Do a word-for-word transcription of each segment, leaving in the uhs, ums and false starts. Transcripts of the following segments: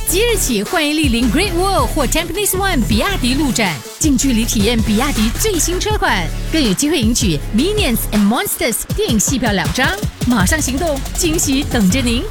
即日起，欢迎莅临 Great Wall 或 Tampines One 比亚迪路展，近距离体验比亚迪最新车款，更有机会赢取 Minions and Monsters 电影戏票两张。马上行动，惊喜等着您！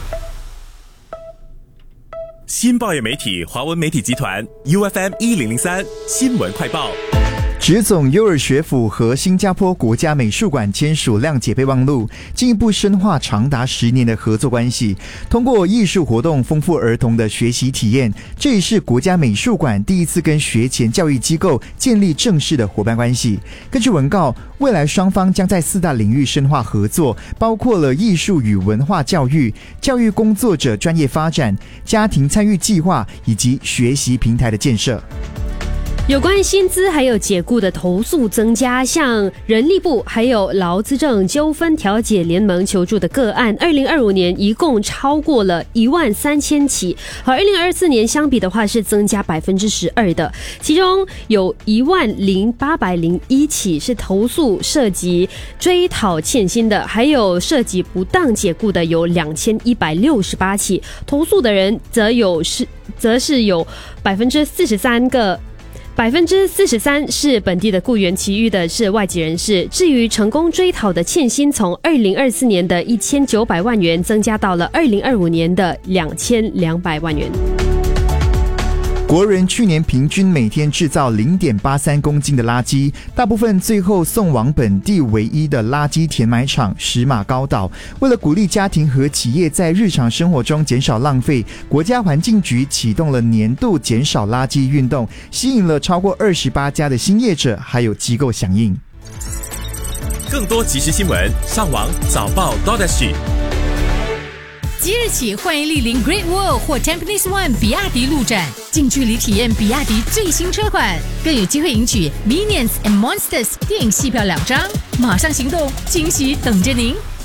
新报业媒体华文媒体集团 U F M 一零零三新闻快报。 职总优尔学府和新加坡国家美术馆签署谅解备忘录，进一步深化长达十年的合作关系。通过艺术活动丰富儿童的学习体验，这也是国家美术馆第一次跟学前教育机构建立正式的伙伴关系。根据文告，未来双方将在四大领域深化合作，包括了艺术与文化教育、教育工作者专业发展、家庭参与计划以及学习平台的建设。 有关薪资还有解雇的投诉增加，向人力部还有劳资政纠纷调解联盟求助的个案，二零二五年一共超过了一万三千起，和二零二四年相比的话是增加百分之十二的。其中有一万零八百零一起是投诉涉及追讨欠薪的，还有涉及不当解雇的有两千一百六十八起，投诉的人则有是则是有百分之四十三个。百分之四十三是本地的雇员，其余的是外籍人士。至于成功追讨的欠薪，从二零二四年的一千九百万元增加到了二零二五年的两千两百万元。 国人去年平均每天制造 零点八三公斤的垃圾，大部分最后送往本地唯一的垃圾填埋场石马高岛。为了鼓励家庭和企业在日常生活中减少浪费，国家环境局启动了年度减少垃圾运动，吸引了超过二十八家的新业者还有机构响应。 更多即时新闻，上网早报 .sg。 即日起，欢迎莅临 Great Wall 或 Tampines One 比亚迪路展，近距离体验比亚迪最新车款，更有机会赢取 Minions and Monsters 电影戏票两张。马上行动，惊喜等着您！